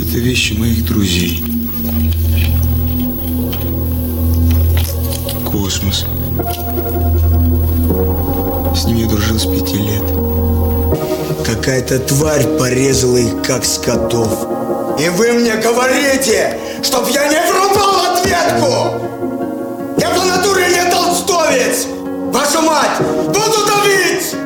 Это вещи моих друзей. Космос. С ним я дружил с 5 лет. Какая-то тварь порезала их, как скотов. И вы мне говорите, чтоб я не врубал ответку! Я по натуре не толстовец! Вашу мать! Буду давить!